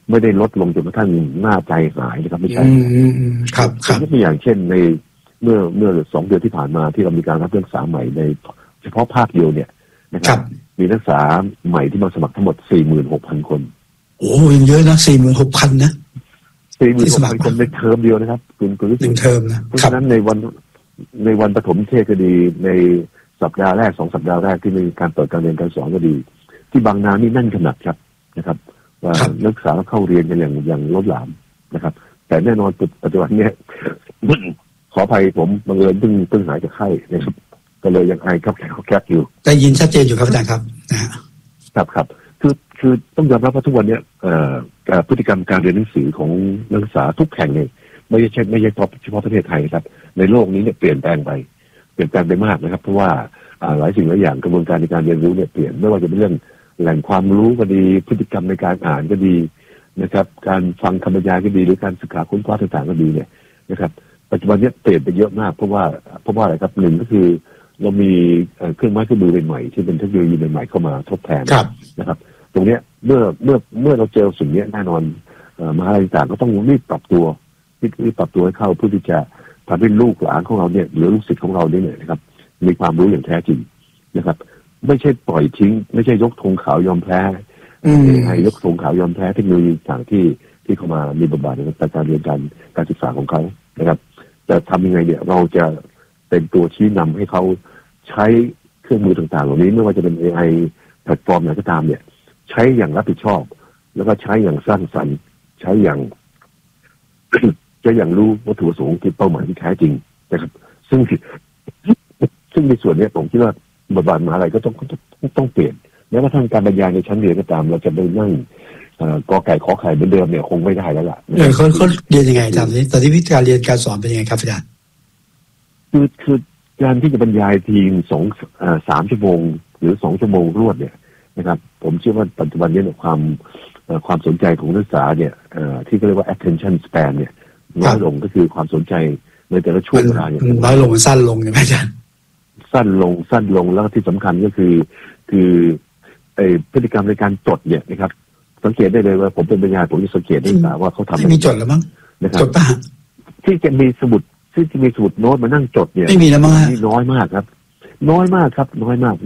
ไม่ได้ลดลงจนกระทั่งหน้าใจหายนะครับไม่ใช่ครับครับตัวอย่างเช่นในเมื่อ2 เดือนที่ผ่านมาที่เรามีการรับนักศึกษาใหม่ในเฉพาะภาคเดียวเนี่ยนะครับมีนักศึกษาใหม่ที่มาสมัครทั้งหมด 46,000 คนโอ้ยังเยอะนะ 46,000 นะ 46,000 คนในเทอมเดียวนะครับคุณ 1 เทอมนะเพราะฉะนั้นในวันประถมนิเทศก็ดีในสัปดาห์แรก2 สัปดาห์แรกที่มีการเปิดการเรียนการสอนก็ดีที่บางนานี่นั่นขนาดครับนะครับว่านักศึกษาเข้าเรียนกันอย่างล้นหลามนะครับแต่แน่นอนปัจจุบันนี้ ขออภัยผมบังเอิญเพิ่งหายจากไข้นะครับก็เลยยังไอครับแคบอยู่ได้ยินชัดเจนอยู่ครับอาจารย์ครับครับคือต้องยอมรับว่าทุกวันนี้พฤติกรรมการเรียนหนังสือของนักศึกษาทุกแห่งเนี่ยไม่ใช่เฉพาะประเทศไทยครับในโลกนี้เนี่ยเปลี่ยนแปลงไปมากนะครับเพราะว่าหลายสิ่งหลายอย่างกระบวนการในการเรียนรู้เนี่ยเปลี่ยนไม่ว่าจะเป็นเรื่องแหล่งความรู้ก็ดีพฤติกรรมในการอ่านก็ดีนะครับการฟังคำบรรยายก็ดีหรือการศึกษาค้นคว้าต่างๆก็ดีเนี่ยนะครับปัจจุบันนี้เปลี่ยนไปเยอะมากเพราะว่าอะไรครับหนึ่งก็คือเรามีเครื่องไม้เครื่องมือใหม่ๆที่เป็นเทคโนโลยีใหม่ๆเข้ามาทดแทนนะครับตรงนี้เมื่อเราเจอสิ่งนี้แน่นอนมหาวิทยาลัยต่างก็ต้องรีบปรับตัวให้เข้าเพื่อที่จะทำให้ลูกหลานของเราเนี่ยหรือลูกศิษย์ของเราเนี่ยนะครับมีความรู้อย่างแท้จริงนะครับไม่ใช่ปล่อยทิ้งไม่ใช่ยกธงขาวยอมแพ้ให้ยกธงขาวยอมแพ้เทคโนโลยีต่างที่เข้ามามีบทบาทในการเรียนการศึกษาของเขานะครับแต่ทำยังไงเนี่ยเราจะเป็นตัวชี้นำให้เขาใช้เครื่องมือต่างๆเหล่านี้ไม่ว่าจะเป็น AI แพลตฟอร์มไหนก็ตามเนี่ยใช้อย่างรับผิดชอบแล้วก็ใช้อย่างสร้างสรรค์ใช้อย่าง จะอย่างรู้วัตถุประสงค์ที่เป้าหมายที่แท้จริงนะครับซึ่งในส่วนนี้ผมคิดว่าบทบาทมหาลัยก็ต้องเปลี่ยนแม้กระทั่งการบรรยายในชั้นเรียนก็ตามเราจะไปนั่งกอไก่ขอไข่เหมือนเดิมเนี่ยคงไม่ได้แล้วล่ะเขาเรียนยังไงอาจารย์ตอนนี้วิธีการเรียนการสอนเป็นยังไงครับอาจารย์คือการที่จะบรรยายที3 ชั่วโมงหรือ2 ชั่วโมงรวดเนี่ยนะครับผมเชื่อว่าปัจจุบันนี้เนี่ยความสนใจของนักศึกษาเนี่ยที่เขาเรียกว่า attention span เนี่ยน้อยลงก็คือความสนใจในแต่ละช่วงเวลาเนี่ยน้อยลงสั้นลงใช่ไหมอาจารย์สั้นลงแล้วที่สำคัญก็คือพฤติกรรมในการจดเนี่ยนะครับสังเกตได้เลยว่าผมเป็นบรรยายผมจะสังเกตได้ว่าเขาทำไม่มีจดแล้วมั้งจดป่ะที่จะมีสมุดโน้ตมานั่งจดเนี่ยไม่มีแล้วมั้งน้อยมากครับน้อยมากนะครับน้อยมาก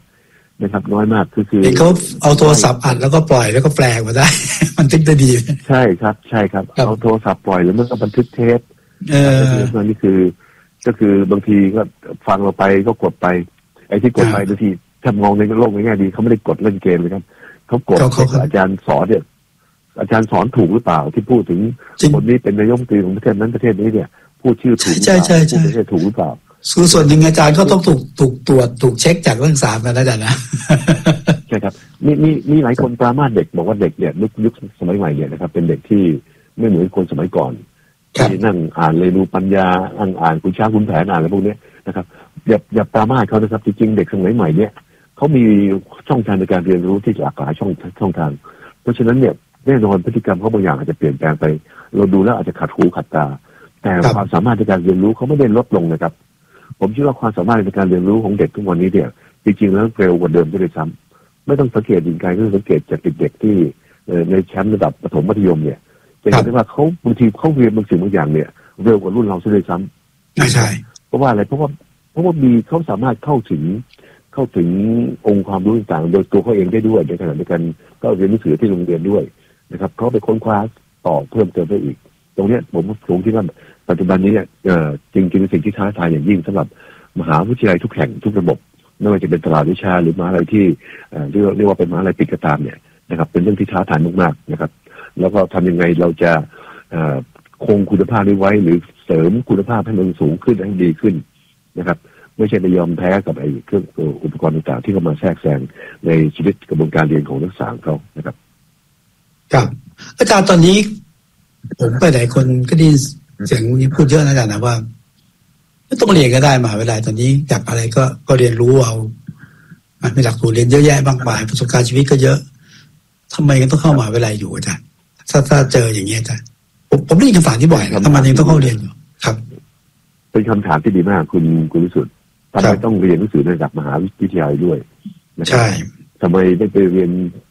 คือเขาเอาโทรศัพท์อัดแล้วก็ปล่อยแล้วก็แปลมาได้มันทึกได้ดีใช่ครับเอาโทรศัพท์ปล่อยแล้วมันก็บันทึกเทปนี่ก็คือบางทีก็ฟังเราไปก็กดไปไอ้ที่กดไปบางทีถ้ามองในโลกในแง่ดีเขาไม่ได้กดเล่นเกมเลยครับเขากดอาจารย์สอนเนี่ยอาจารย์สอนถูกหรือเปล่าที่พูดถึงคนนี้เป็นนายกรัฐมนตรีของประเทศนั้นประเทศนี้เนี่ยพูดชื่อถูกใช่ถูกหรือเปล่าส่วนหนึ่งอาจารย์ก็ต้องถูกตรวจถูกเช็คจากนักศึกษามาแล้วนะใช่ครับมีหลายคนปรามาสเด็กบอกว่าเด็กเนี่ยยุคสมัยใหม่เนี่ยนะครับเป็นเด็กที่ไม่เหมือนคนสมัยก่อนที่นั่งอ่านเรนูปัญญาอ่านคุณช้างคุณแผนอ่านอะไรพวกนี้นะครับอย่าปรามาสเขานะครับจริงๆเด็กสมัยใหม่เนี่ยเขามีช่องทางในการเรียนรู้ที่หลากหลายช่องทางเพราะฉะนั้นเนี่ยแน่นอนพฤติกรรมเขาบางอย่างอาจจะเปลี่ยนแปลงไปเราดูแล้วอาจจะขัดหูขัดตาแต่ความสามารถในการเรียนรู้เขาไม่ได้ลดลงนะครับผมคิดว่าความสามารถในการเรียนรู้ของเด็กทุกวันนี้เนี่ยจริงๆแล้วเร็วกว่าเดิมด้วยซ้ำไม่ต้องสังเกตยิงไกลก็สังเกตจากเด็กๆที่ในชั้นระดับประถมมัธยมเนี่ยจะเห็นได้ว่าเขาบางทีเขาเรียนบางสิ่งบางอย่างเนี่ยเร็วกว่ารุ่นเราซะด้วยซ้ำใช่เพราะว่าอะไรเพราะว่ามีเขาสามารถเข้าถึงองค์ความรู้ต่างๆโดยตัวเขาเองได้ด้วยในขณะเดียวกันก็เรียนหนังสือที่โรงเรียนด้วยนะครับเขาไปค้นคว้าต่อเพิ่มเติมได้อีกตรงนี้ผมคิดว่าปัจจุบันนี้เนี่ยจริงๆเป็นสิ่งที่ท้าทายอย่างยิ่งสำหรับมหาวิทยาลัยทุกแห่งทุกระบบไม่ว่าจะเป็นตลาดวิชาหรือมหาวิทยาลัยที่เรียกว่าเป็นมหาวิทยาลัยปิดก็ตามเนี่ยนะครับเป็นเรื่องที่ท้าทายมากๆนะครับแล้วก็ทำยังไงเราจะคงคุณภาพนี้ไว้หรือเสริมคุณภาพให้มันสูงขึ้นให้ดีขึ้นนะครับไม่ใช่ไปยอมแพ้กับไอ้เครื่องอุปกรณ์ต่างๆที่เข้ามาแทรกแซงในชีวิตกระบวนการเรียนของนักศึกษาเขานะครับครับอาจารย์ตอนนี้ผมไปหลายคนก็ได้เสียงนี้พูดเยอะนะอาจารย์นะว่าไม่ต้องเรียนก็ได้มหาวิทยาลัยตอนนี้อยากอะไรก็เรียนรู้เอามีหลักสูตรเรียนเยอะแยะมากมายประสบการณ์ชีวิตก็เยอะทำไมยังต้องเข้ามหาวิทยาลัยอยู่อาจารย์ถ้าเจออย่างนี้อาจารย์ผมได้ยินคำถามที่บ่อยทำไมยังต้องเข้าเรียนอยู่ครับเป็นคำถามที่ดีมากคุณวิสุทธิ์ทำไมต้องเรียนหนังสือในระดับมหาวิทยาลัยด้วยใช่ทำไมได้ไปเรียน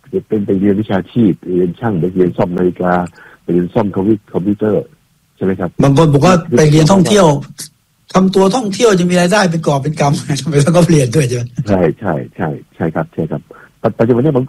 เป็นไปเรียนวิชาชีพเรียนช่างไปเรียนซ่อมนาฬิกาไปเรียนซ่อมคอมพิวเตอร์ใช่ไหมครับบางคนบอกว่าไปเรียนท่องเที่ยวทำตัวท่องเที่ยวจะมีรายได้เป็นกอบเป็นกำทำไมต้องเรียนด้วยใช่ไหมใช่ครับใช่ครับปัจจุบันนี้มัน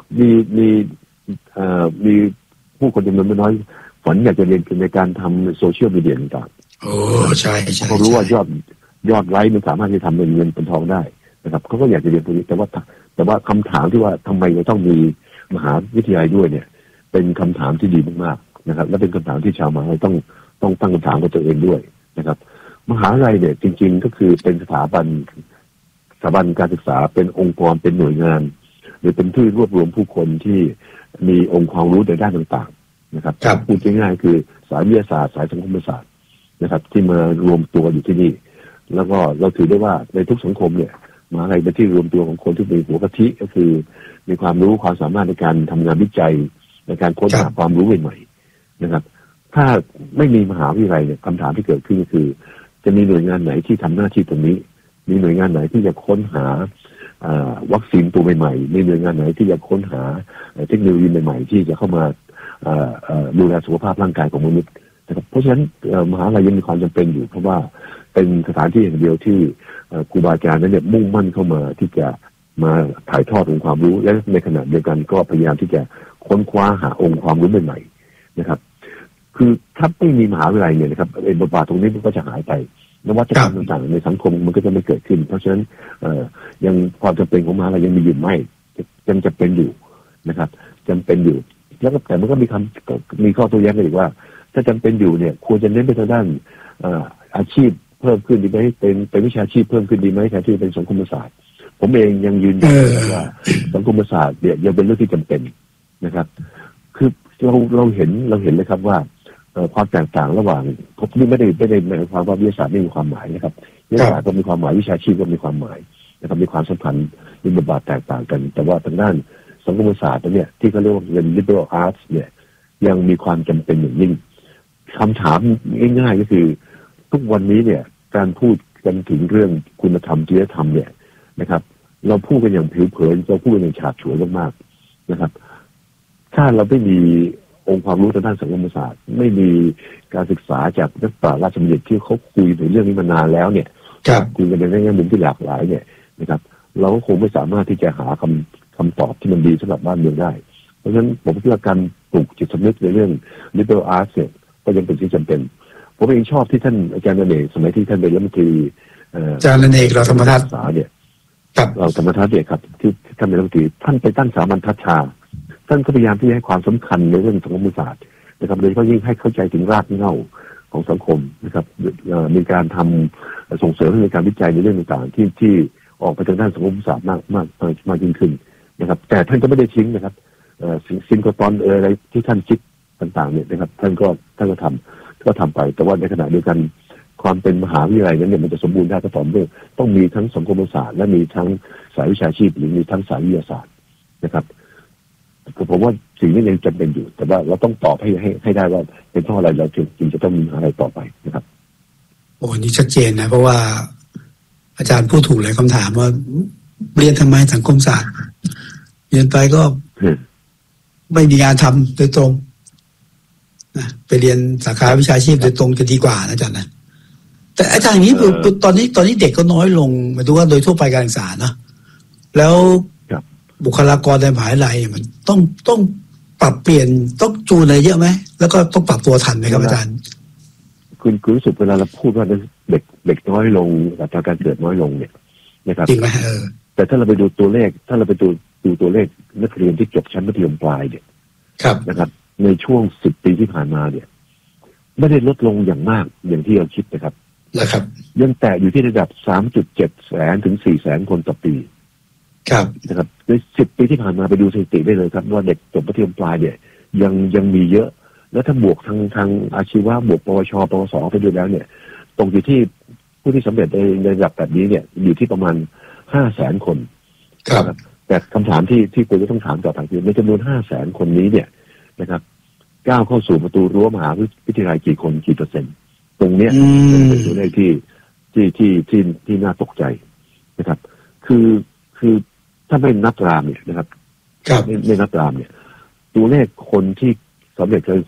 มีผู้คนจำนวนไม่น้อยฝันอยากจะเรียนในการทำโซเชียลมีเดียต่างๆโอ้ใช่เขารู้ว่ายอดไลค์มันสามารถที่จะทำเป็นเงินเป็นทองได้นะครับเขาก็อยากจะเรียนตรงนี้แต่ว่าคำถามที่ว่าทำไมเราต้องมีมหาวิทยาลัยด้วยเนี่ยเป็นคำถามที่ดีมากๆนะครับและเป็นคำถามที่ชาวมหาวิทยาลัยต้องตั้งคำถามกับตัวเองด้วยนะครับมหาวิทยาลัยเนี่ยจริงๆก็คือเป็นสถาบันการศึกษาเป็นองค์กรเป็นหน่วยงานหรือเป็นที่รวบรวมผู้คนที่มีองค์ความรู้ในด้านต่างๆนะครับพูดง่ายๆคือสายวิทยาศาสตร์สายสังคมศาสตร์นะครับที่มารวมตัวอยู่ที่นี่แล้วก็เราถือได้ว่าในทุกสังคมเนี่ยมหาวิทยาลัยเป็นที่รวมตัวของคนที่มีหัวกะทิก็คือมีความรู้ความสามารถในการทำงานวิจัยในการค้นหาความรู้ใหม่ๆนะครับถ้าไม่มีมหาวิทยาลัยเนี่ยคำถามที่เกิดขึ้นก็คือจะมีหน่วยงานไหนที่ทำหน้าที่ตรงนี้มีหน่วยงานไหนที่จะค้นหาวัคซีนตัวใหม่ๆมีหน่วยงานไหนที่จะค้นหาเทคโนโลยีใหม่ๆที่จะเข้ามาดูแลสุขภาพร่างกายของมนุษย์นะครับเพราะฉะนั้นมหาวิทยาลัยยังมีความจำเป็นอยู่เพราะว่าเป็นสถานที่แห่งเดียวที่ครูบาอาจารย์นั้นเนี่ยมุ่งมั่นเข้ามาที่จะมาถ่ายทอดองค์ความรู้และในขณะเดียวกันก็พยายามที่จะค้นคว้าหาองค์ความรู้ใหม่ๆนะครับคือถ้าไม่มีมหาวิทยาลัยเนี่ยนะครับบทบาทตรงนี้มันก็จะหายไปนวัตกรรมต่างๆในสังคมมันก็จะไม่เกิดขึ้นเพราะฉะนั้นยังความจำเป็นของมหาวิทยาลัยยังมีอยู่ไม่ยังจำเป็นอยู่นะครับจำเป็นอยู่แล้วก็แต่มันก็มีข้อโต้แย้งกันอีกว่าถ้าจำเป็นอยู่เนี่ยควรจะเน้นไปทางด้านอาชีพเพิ่มขึ้นดีไหมเป็นวิชาชีพเพิ่มขึ้นดีไหมแทนที่เป็นสังคมศาสตร์ผมเองยังยืนยันว่าสังคมศาสตร์เนี่ยยังเป็นเรื่องที่จำเป็นนะครับคือเราเห็นเลยครับว่าความแตกต่างระหว่างผมนี่ไม่ได้หมายความว่าวิทยาศาสตร์ไม่มีความหมายนะครับวิทยาศาสตร์ก็มีความหมายวิชาชีพก็มีความหมายนะครับมีความสัมพันธ์มีบทบาทแตกต่างกันแต่ว่าทางด้านสังคมศาสตร์เนี่ยที่เขาเรียกว่าเป็น liberal arts เนี่ยยังมีความจำเป็นอย่างยิ่งคำถามง่ายๆก็คือทุกวันนี้เนี่ยการพูดกันถึงเรื่องคุณธรรมจริยธรรมเนี่ยนะครับเราพูดกันอย่างผิวเผินเราพูดกันอย่างฉาบฉวยมากๆนะครับถ้าเราไม่มีองค์ความรู้ทางด้านสังคมศาสตร์ไม่มีการศึกษาจากนักปราชญ์ราชบัณฑิตที่เขาคุยในเรื่องนี้มานานแล้วเนี่ยคุยกันในแง่มุมที่หลากหลายเนี่ยนะครับเราก็คงไม่สามารถที่จะหาคำตอบที่มันดีสำหรับบ้านเมืองได้เพราะฉะนั้นผมคิดว่าการปลูกจิตสำนึกในเรื่อง liberal arts เนี่ยก็ยังเป็นที่จำเป็นผมเองชอบที่ท่านอาจารย์อเนกสมัยที่ท่านเป็นรัฐมนตรีอาจารย์อเนกเราธรรมทัศน์เนี่ยเราธรรมทัศน์เนี่ยครับที่ท่านเป็นรัฐมนตรีท่านไปตั้งสามัญทัชชาท่านก็พยายามที่จะให้ความสำคัญในเรื่องสังคมศาสตร์นะครับโดยเฉพาะยิ่งให้เข้าใจถึงรากเหง้าของสังคมนะครับมีการทำส่งเสริมในการวิจัยในเรื่องต่างๆที่ออกไปทางด้านสังคมศาสตร์มากยิ่งขึ้นนะครับแต่ท่านก็ไม่ได้ทิ้งนะครับซิงโครตอนอะไรที่ท่านคิดต่างๆเนี่ยนะครับท่านก็ทำไปแต่ว่าในขณะเดียวกันความเป็นมหาวิทยาลัยนั้นเนี่ยมันจะสมบูรณ์ได้ก็ต่อเมื่อต้องมีทั้งสังคมศาสตร์และมีทั้งสายวิชาชีพหรือมีทั้งสายวิทยาศาสตร์นะครับผมว่าสิ่งนี้ยังจำเป็นอยู่แต่ว่าเราต้องตอบให้ได้ว่าเป็นเพราะอะไรเราจึงจะต้องมีอะไรต่อไปนะครับโอ้นี่ชัดเจนนะเพราะว่าอาจารย์พูดถูกเลยคำถามว่าเรียนทำไมสังคมศาสตร์เรียนไปก็ไม่มีงานทำโดยตรงนะไปเรียนสาขาวิชาชีพโดยตรงจะดีกว่านะอาจารย์นะแต่อาจารย์อย่างนี้ตอนนี้เด็กก็น้อยลงหมายถึงว่าโดยทั่วไปการศึกษานะแล้วบุคลากรในมหาวิทยาลัยมันต้องปรับเปลี่ยนต้องจูนอะไรเยอะไหมแล้วก็ต้องปรับตัวทันไหมครับอาจารย์คุณรู้สึกเวลาเราพูดว่าเด็กน้อยลงอัตราการเกิดน้อยลงเนี่ยนะครับจริงไหมแต่ถ้าเราไปดูตัวเลขดูตัวเลขนักเรียนที่จบชั้นมัธยมปลายเนี่ยนะครับในช่วง10 ปีที่ผ่านมาเนี่ยไม่ได้ลดลงอย่างมากอย่างที่เราคิดนะครับยังแตะอยู่ที่ระดับ 3.7 แสนถึง 4 แสนคนต่อปีนะครับใน10 ปีที่ผ่านมาไปดูสถิติได้เลยครับว่าเด็กจบมัธยมปลายเนี่ยยังมีเยอะแล้วถ้าบวกทางอาชีวะบวกปวชปวสไปด้วยแล้วเนี่ยตกอยู่ที่ผู้ที่สำเร็จในระดับแบบนี้เนี่ยอยู่ที่ประมาณ 500,000 คนแต่คำถามที่ควรจะต้องถามต่อไปคือในจำนวน 500,000 คนนี้เนี่ยนะครับก้าวเข้าสู่ประตูรั้วมหาวิทยาลัยกี่เปอร์เซ็นต์ตรงเนี้ยเป็นตัวเลขที่น่าตกใจนะครับคือถ้าไม่นับรามเนี่ยนะครับครับไม่นับรามเนี่ยตัวเลขคนที่สำเร็จการศึกษา